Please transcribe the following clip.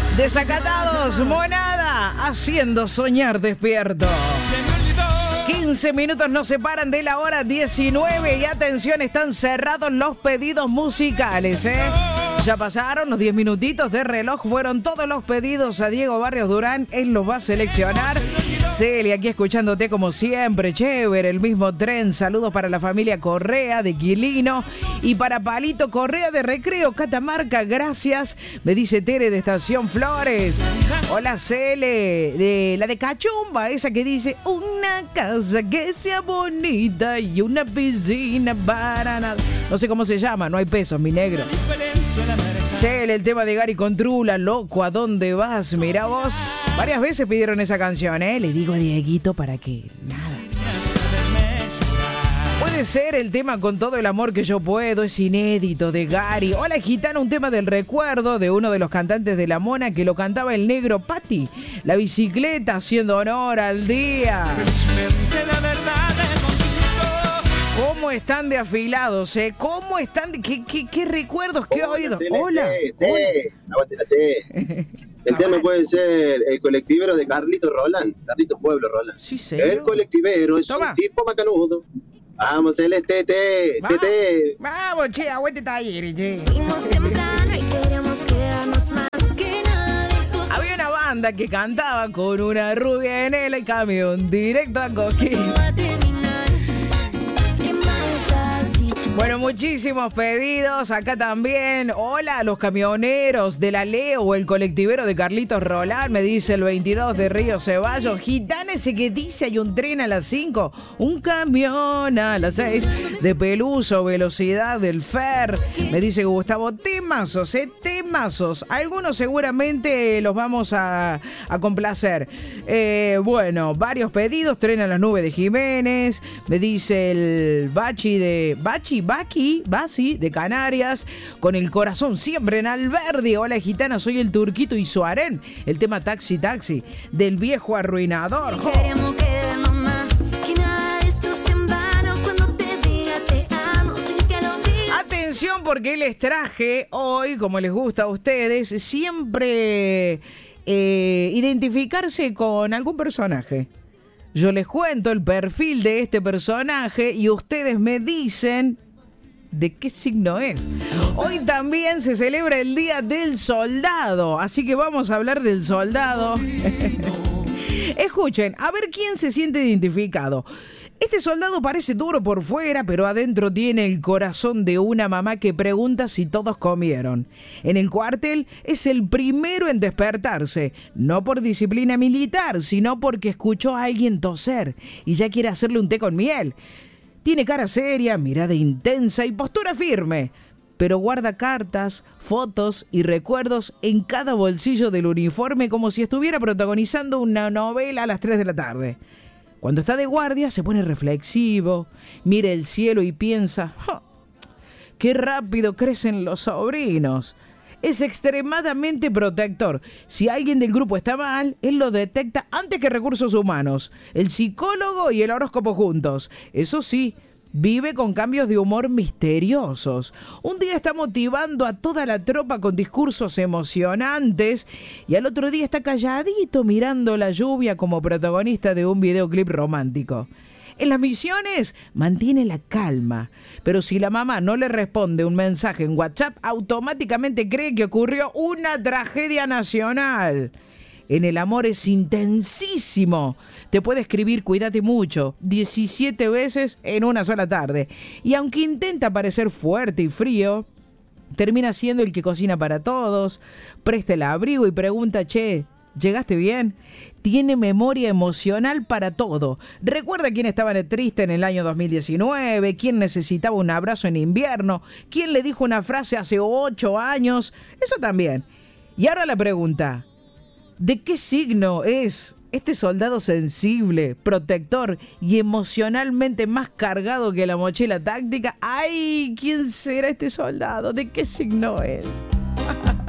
Desacatados, Monada, haciendo soñar despierto. 15 minutos nos separan de la hora 19 y atención, están cerrados los pedidos musicales, Ya pasaron los 10 minutitos de reloj, fueron todos los pedidos a Diego Barrios Durán, él los va a seleccionar. Celia, aquí escuchándote como siempre, chévere, el mismo tren. Saludos para la familia Correa de Quilino y para Palito Correa de Recreo, Catamarca, gracias. Me dice Tere de Estación Flores. Hola Cele, de la de Cachumba, esa que dice una casa que sea bonita y una piscina para nada. No sé cómo se llama, no hay pesos, mi negro. Cele, el tema de Gary Contrula, loco, ¿a dónde vas? Mirá vos. Varias veces pidieron esa canción, Le digo a Dieguito para que nada. Puede ser el tema Con todo el amor que yo puedo, es inédito de Gary. Hola Gitana, un tema del recuerdo de uno de los cantantes de La Mona que lo cantaba el negro Patti. La bicicleta haciendo honor al día. ¿Cómo están de afilados, ¿Cómo están? ¿Qué recuerdos? ¿Qué oído? Hola. Aguante la T. El tema puede ser el colectivero de Carlitos Roland. Carlitos Pueblo Roland. Sí, señor. El colectivero es un tipo macanudo. Vamos, Celeste, TT. Vamos, che, aguante taller, che. Había una banda que cantaba con una rubia en el camión directo a Coquín. Bueno, muchísimos pedidos acá también. Hola a los camioneros de la Leo, el colectivero de Carlitos Roland, me dice el 22 de Río Ceballos. Gitana ese que dice hay un tren a las 5, un camión a las 6, de Peluso, velocidad del Fer. Me dice Gustavo, temazos, temazos. Algunos seguramente los vamos a complacer. Bueno, varios pedidos. Tren a las nubes de Jiménez. Me dice el Basi de Canarias, con el corazón siempre en Alberdi. Hola Gitana, soy el Turquito y Suarén. El tema Taxi Taxi del viejo arruinador. Atención porque les traje hoy, como les gusta a ustedes, siempre identificarse con algún personaje. Yo les cuento el perfil de este personaje y ustedes me dicen de qué signo es. Hoy también se celebra el Día del Soldado, así que vamos a hablar del soldado. Escuchen, a ver quién se siente identificado. Este soldado parece duro por fuera, pero adentro tiene el corazón de una mamá que pregunta si todos comieron. En el cuartel es el primero en despertarse, no por disciplina militar, sino porque escuchó a alguien toser y ya quiere hacerle un té con miel. Tiene cara seria, mirada intensa y postura firme, pero guarda cartas, fotos y recuerdos en cada bolsillo del uniforme como si estuviera protagonizando una novela a las 3 de la tarde. Cuando está de guardia se pone reflexivo, mira el cielo y piensa, ¡oh, qué rápido crecen los sobrinos! Es extremadamente protector. Si alguien del grupo está mal, él lo detecta antes que recursos humanos, el psicólogo y el horóscopo juntos. Eso sí, vive con cambios de humor misteriosos. Un día está motivando a toda la tropa con discursos emocionantes y al otro día está calladito mirando la lluvia como protagonista de un videoclip romántico. En las misiones mantiene la calma, pero si la mamá no le responde un mensaje en WhatsApp, automáticamente cree que ocurrió una tragedia nacional. En el amor es intensísimo. Te puede escribir cuídate mucho 17 veces en una sola tarde. Y aunque intenta parecer fuerte y frío, termina siendo el que cocina para todos, presta el abrigo y pregunta, che, ¿llegaste bien? Tiene memoria emocional para todo. Recuerda quién estaba triste en el año 2019, quién necesitaba un abrazo en invierno, quién le dijo una frase hace 8 años. Eso también. Y ahora la pregunta, ¿de qué signo es este soldado sensible, protector y emocionalmente más cargado que la mochila táctica? ¡Ay! ¿Quién será este soldado? ¿De qué signo es?